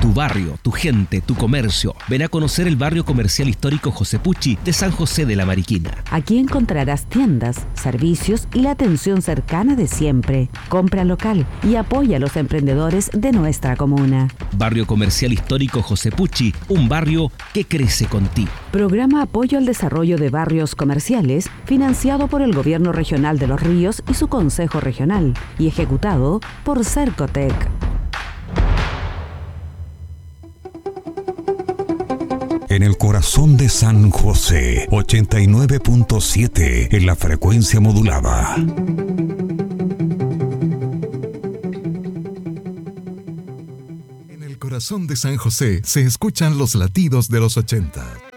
Tu barrio, tu gente, tu comercio. Ven a conocer el barrio comercial histórico José Pucci de San José de la Mariquina. Aquí encontrarás tiendas, servicios y la atención cercana de siempre. Compra local y apoya a los emprendedores de nuestra comuna. Barrio comercial histórico José Pucci, un barrio que crece contigo. Programa Apoyo al Desarrollo de Barrios Comerciales, financiado por el Gobierno Regional de Los Ríos y su Consejo Regional, y ejecutado por Cercotec. En el corazón de San José, 89.7 en la frecuencia modulada. En el corazón de San José se escuchan los latidos de los 80.